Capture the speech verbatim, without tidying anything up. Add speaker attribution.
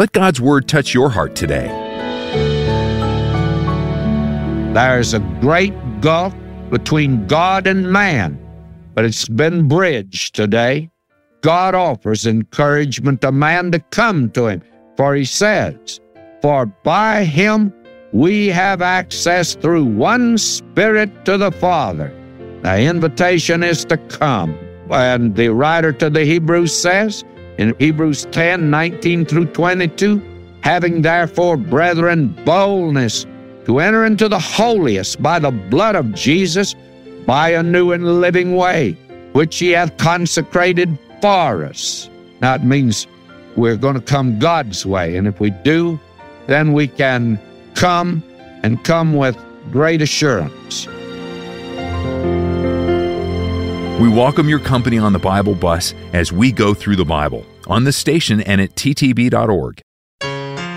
Speaker 1: Let God's Word touch your heart today.
Speaker 2: There's a great gulf between God and man, but it's been bridged today. God offers encouragement to man to come to Him, for He says, "For by Him we have access through one Spirit to the Father." The invitation is to come. And the writer to the Hebrews says, in Hebrews ten, nineteen through twenty-two, "Having therefore, brethren, boldness to enter into the holiest by the blood of Jesus, by a new and living way, which He hath consecrated for us." That means we're going to come God's way. And if we do, then we can come and come with great assurance.
Speaker 1: We welcome your company on the Bible Bus as we go through the Bible, on the station and at T T B dot org.